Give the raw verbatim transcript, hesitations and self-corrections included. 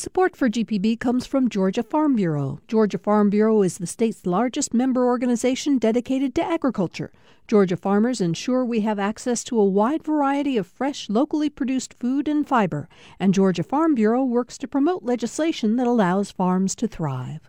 Support for G P B comes from Georgia Farm Bureau. Georgia Farm Bureau is the state's largest member organization dedicated to agriculture. Georgia farmers ensure we have access to a wide variety of fresh, locally produced food and fiber. And Georgia Farm Bureau works to promote legislation that allows farms to thrive.